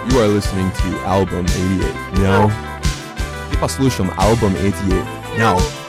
You are listening to Album 88. No. И послушаем Album 88. Now.